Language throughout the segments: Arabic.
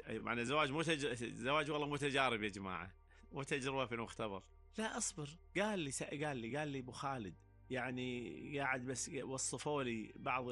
معنى الزواج مو الزواج والله مو تجارب يا جماعة، مو تجربة في المختبر. لا أصبر، قال لي أبو خالد يعني قاعد بس وصفوا لي بعض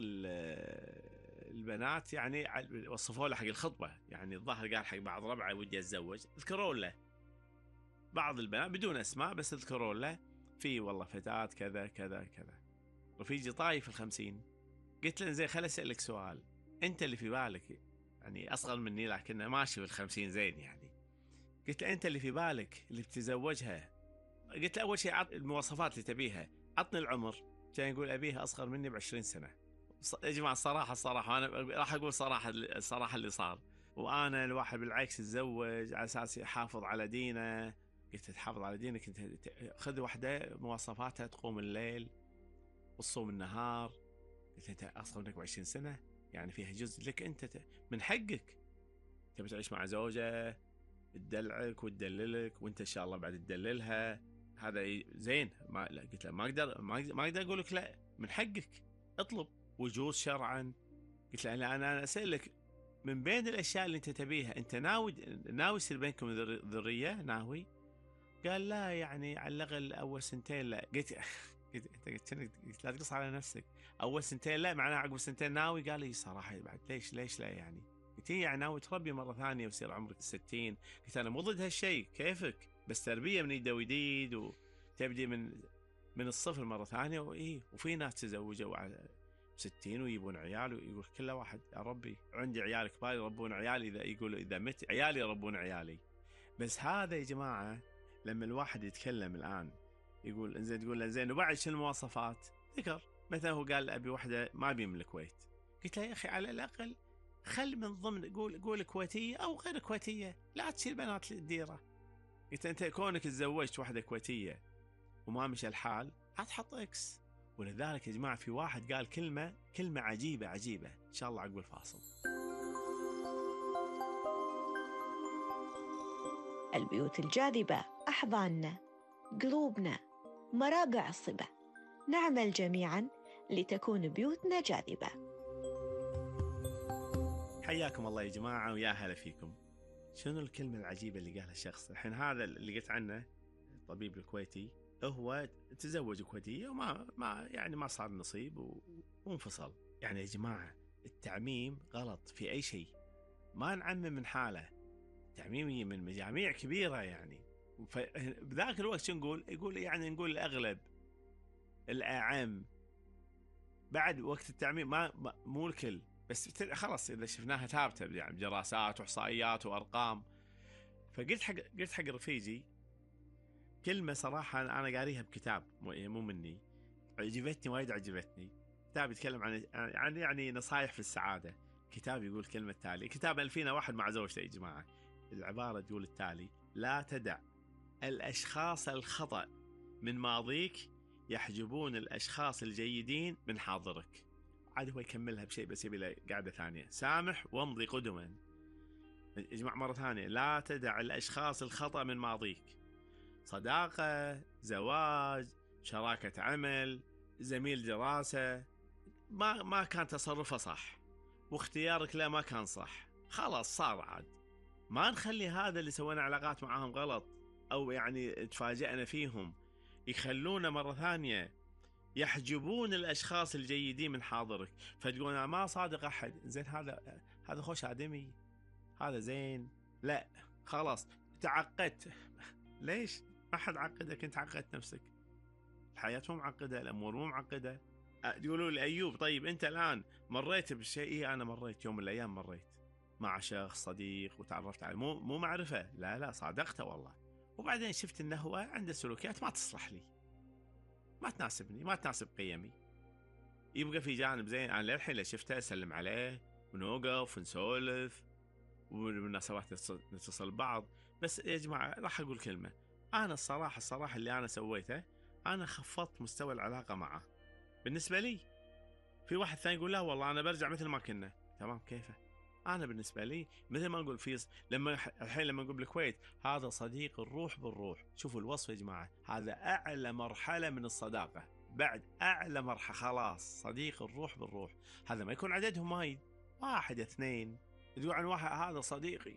البنات، يعني وصفوا له حق الخطبة، يعني الظاهر قال حق بعض ربعه ودي أتزوج، ذكروا له بعض البنات بدون أسماء، بس ذكروا له في والله فتاة كذا كذا كذا، رفيجي طايف ال50. قلت له زين خل أسألك سؤال، أنت اللي في بالك يعني أصغر مني لكن ماشي بال50 زين يعني، قلت له أنت اللي في بالك اللي بتزوجها، قلت له أول شيء عط المواصفات اللي تبيها، عطني العمر. كان يقول أبيها أصغر مني ب20 سنة. يا جماعة الصراحة وأنا راح أقول صراحة الصراحة اللي صار، وأنا الواحد بالعكس تزوج على أساس يحافظ على دينه. قلت تحافظ على دينك أنت، خذ واحدة مواصفاتها تقوم الليل وتصوم النهار. قلت أنت أصغر منك ب20 سنة، يعني فيها جزء لك أنت، من حقك تبي تعيش مع زوجة تدلعك وتدللك، وانت ان شاء الله بعد تدللها، هذا زين. ما لا قلت له ما اقدر اقول لك لا، من حقك اطلب وجوز شرعا. قلت له انا اسالك من بين الاشياء اللي انت تبيها، انت ناوي يصير بينكم ذريه؟ ناوي؟ قال لا يعني على الاقل اول سنتين لا. قلت لا تقص على نفسك، اول سنتين لا معناه عقب سنتين ناوي؟ قال لي صراحه بعد ليش لا يعني. قلت يعني ناوي تربي مره ثانيه ويصير عمرك 60؟ قلت انا مو ضد هالشيء كيفك، بس تربيه من يد وجديد وتبدي من الصفر مره ثانيه. وايه وفي ناس تزوجوا على 60 ويبون عيال، ويقول كل واحد يا ربي عندي عيال كبار يربون عيالي، اذا يقول اذا مت عيالي يربون عيالي. بس هذا يا جماعه لما الواحد يتكلم الان يقول انزين، تقول له زين وبعد شنو المواصفات؟ ذكر مثلا هو قال ابي واحده ما ابي من الكويت. قلت له يا اخي على الاقل خل من ضمن، قول كويتيه او غير كويتيه، لا تشيل بنات الديره. قلت انت كونك تزوجت واحده كويتيه وما مشى الحال لا تحط اكس. ولذلك يا جماعه في واحد قال كلمه عجيبه ان شاء الله عقب الفاصل. البيوت الجاذبة أحضاننا، قلوبنا، مرابع الصبا، نعمل جميعا لتكون بيوتنا جاذبة. حياكم الله يا جماعة ويا هلا فيكم. شنو الكلمة العجيبة اللي قالها الشخص الحين هذا اللي قلت عنه، الطبيب الكويتي، هو تزوج كويتية وما يعني ما صار نصيب وانفصل. يعني يا جماعة التعميم غلط في أي شيء، ما نعمم من حالة. تعميم من مجاميع كبيرة يعني. بذاك الوقت شو نقول؟ يقول يعني نقول الأغلب، الأعم. بعد وقت التعميم مو الكل، بس خلاص اذا شفناها ثابته يعني دراسات واحصائيات وارقام. قلت حق رفيجي كلمه صراحه انا قاريها بكتاب مو مني، عجبتني وايد، عجبتني. كتاب يتكلم عن يعني نصائح في السعاده. كتاب يقول كلمه التالي، كتاب 2001 مع زوجته يا جماعه. العباره تقول التالي: لا تدع الاشخاص الخطأ من ماضيك يحجبون الاشخاص الجيدين من حاضرك. عاد هو يكملها بشيء بس يبي له قاعدة ثانية: سامح وامضي قدما. اجمع مرة ثانية: لا تدع الأشخاص الخطأ من ماضيك، صداقة، زواج، شراكة عمل، زميل دراسة، ما كان تصرفه صح واختيارك له ما كان صح، خلاص صار عاد. ما نخلي هذا اللي سوينا علاقات معاهم غلط أو يعني تفاجأنا فيهم يخلونا مرة ثانية يحجبون الاشخاص الجيدين من حاضرك. فتقول انا ما صادق احد، زين هذا خوش ادمي، هذا زين، لا خلاص تعقدت. ليش؟ ما حد عقدك، انت عقدت نفسك. الحياه مو معقده، الامور مو معقده. تقولوا لي ايوب طيب انت الان مريت بالشيء؟ إيه انا مريت يوم من الايام، مريت مع شخص صديق وتعرفت عليه، مو معرفه، لا صادقته والله، وبعدين شفت انه هو عنده سلوكيات ما تصلح لي، ما تناسبني، ما تناسب قيمي. يبقى في جانب زين انا للحين اللي شفته اسلم عليه ونوقف ونسولف وبالمناسبات نتصل ببعض. بس يا جماعه راح اقول كلمه، انا الصراحه اللي انا سويته، انا خفضت مستوى العلاقه معه بالنسبه لي. في واحد ثاني يقول لا والله انا برجع مثل ما كنا، تمام كيفه. انا بالنسبه لي مثل ما نقول الحين لما نقول بالكويت هذا صديق الروح بالروح. شوفوا الوصف يا جماعه، هذا اعلى مرحله من الصداقه، بعد اعلى مرحله خلاص صديق الروح بالروح. هذا ما يكون عددهم وايد، واحد اثنين، تقول عن واحد هذا صديقي